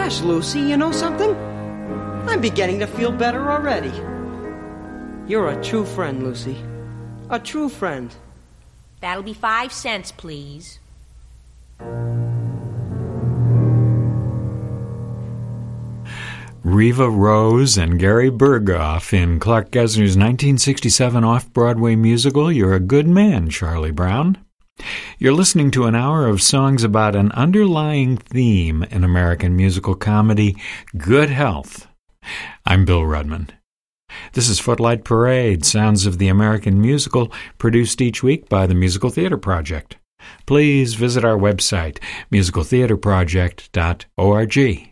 Gosh, Lucy, you know something? I'm beginning to feel better already. You're a true friend, Lucy. A true friend. That'll be 5 cents, please. Riva Rose and Gary Burghoff in Clark Gessner's 1967 off-Broadway musical, You're a Good Man, Charlie Brown. You're listening to an hour of songs about an underlying theme in American musical comedy, good health. I'm Bill Rudman. This is Footlight Parade, sounds of the American musical, produced each week by the Musical Theater Project. Please visit our website, musicaltheaterproject.org.